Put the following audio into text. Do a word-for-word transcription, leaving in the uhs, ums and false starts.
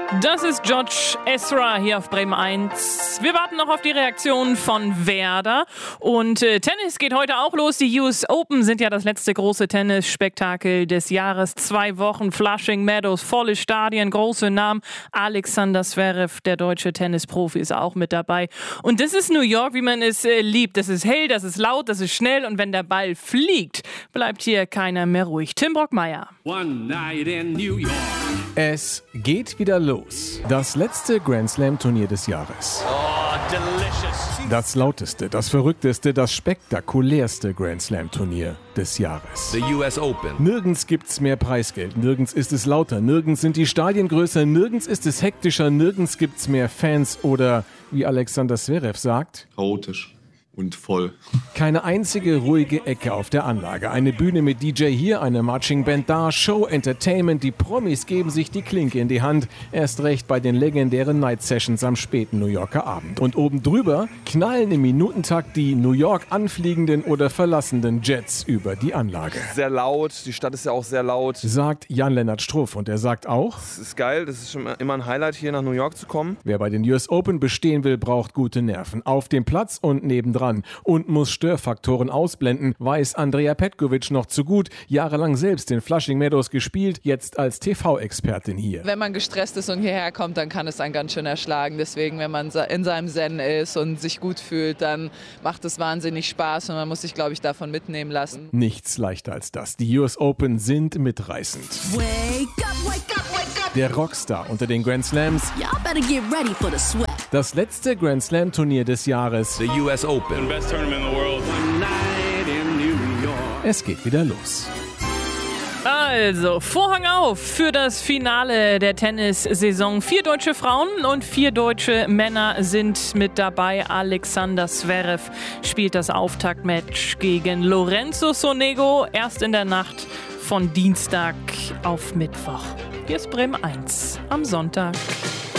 Das ist George Ezra hier auf Bremen eins. Wir warten noch auf die Reaktion von Werder. Und äh, Tennis geht heute auch los. Die U S Open sind ja das letzte große Tennisspektakel des Jahres. Zwei Wochen Flushing Meadows, volle Stadien, große Namen. Alexander Zverev, der deutsche Tennisprofi, ist auch mit dabei. Und das ist New York, wie man es äh, liebt. Das ist hell, das ist laut, das ist schnell. Und wenn der Ball fliegt, bleibt hier keiner mehr ruhig. Tim Brockmeier. One night in New York. Es geht wieder los. Das letzte Grand Slam Turnier des Jahres. Oh, delicious. Das lauteste, das verrückteste, das spektakulärste Grand Slam Turnier des Jahres. The U S Open. Nirgends gibt's mehr Preisgeld, nirgends ist es lauter, nirgends sind die Stadien größer, nirgends ist es hektischer, nirgends gibt's mehr Fans oder, wie Alexander Zverev sagt, chaotisch und voll. Keine einzige ruhige Ecke auf der Anlage. Eine Bühne mit D J hier, eine Marching Band da, Show, Entertainment. Die Promis geben sich die Klinke in die Hand. Erst recht bei den legendären Night Sessions am späten New Yorker Abend. Und oben drüber knallen im Minutentakt die New York anfliegenden oder verlassenden Jets über die Anlage. Sehr laut, die Stadt ist ja auch sehr laut. Sagt Jan-Lennart Struff. Und er sagt auch, Es ist geil, das ist schon immer ein Highlight, hier nach New York zu kommen. wer bei den U S Open bestehen will, braucht gute Nerven. Auf dem Platz und nebendran. Und muss Störfaktoren ausblenden, weiß Andrea Petkovic noch zu gut. Jahrelang selbst in Flushing Meadows gespielt, jetzt als T V-Expertin hier. Wenn man gestresst ist und hierher kommt, dann kann es einen ganz schön erschlagen. Deswegen, wenn man in seinem Zen ist und sich gut fühlt, dann macht es wahnsinnig Spaß und man muss sich, glaube ich, davon mitnehmen lassen. Nichts leichter als das. Die U S Open sind mitreißend. Wake up, wake up, wake up. Der Rockstar unter den Grand Slams. Y'all better get ready for the sweat. Das letzte Grand Slam Turnier des Jahres. The U S Open. Best tournament in the world. One night in New York. Es geht wieder los. Also, Vorhang auf für das Finale der Tennissaison. Vier deutsche Frauen und vier deutsche Männer sind mit dabei. Alexander Zverev spielt das Auftaktmatch gegen Lorenzo Sonego erst in der Nacht von Dienstag auf Mittwoch. Hier ist Bremen eins am Sonntag.